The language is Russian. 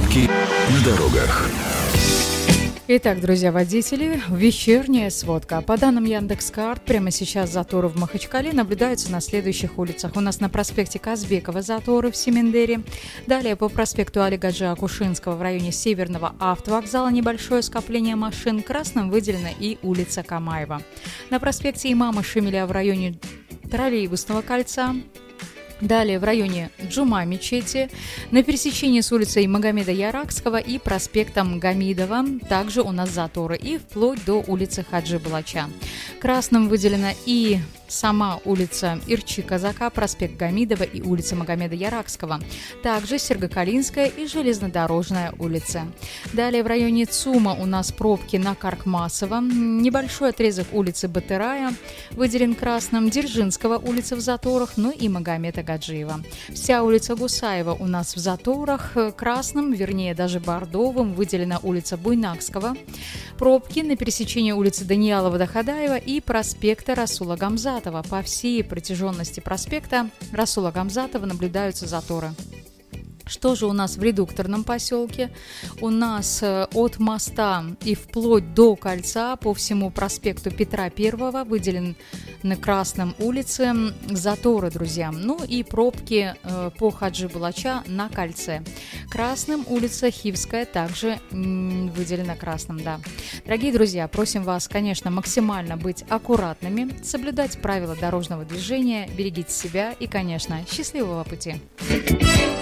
Пробки на дорогах. Итак, друзья водители, вечерняя сводка. По данным Яндекс.Карт, прямо сейчас заторы в Махачкале наблюдаются на следующих улицах. У нас на проспекте Казбекова заторы в Семендере. Далее по проспекту Али-Гаджи Акушинского в районе Северного автовокзала небольшое скопление машин. Красным выделена и улица Камаева. На проспекте Имама Шамиля в районе Троллейбусного кольца. Далее в районе Джума-мечети, на пересечении с улицей Магомеда Яракского и проспектом Гамидова также у нас заторы и вплоть до улицы Хаджи Балача. Красным выделена и сама улица Ирчи-Казака, проспект Гамидова и улица Магомеда Яракского. Также Сергокалинская и Железнодорожная улица. Далее в районе ЦУМа у нас пробки на Каркмасова. Небольшой отрезок улицы Батырая выделен красным. Дзержинского улица в заторах, ну и Магомеда Гаджиева. Вся улица Гусаева у нас в заторах. Красным, вернее даже бордовым, выделена улица Буйнакского. Пробки на пересечении улицы Даниилова-Доходаева и проспекта Расула Гамзатова. По всей протяженности проспекта Расула Гамзатова наблюдаются заторы. Что же у нас в редукторном поселке? У нас от моста и вплоть до кольца по всему проспекту Петра I выделен на красном улице заторы, друзья. Ну и пробки по Хаджи Балача на кольце. Красным улица Хивская также выделена красным, да. Дорогие друзья, просим вас, конечно, максимально быть аккуратными, соблюдать правила дорожного движения, берегите себя и, конечно, счастливого пути.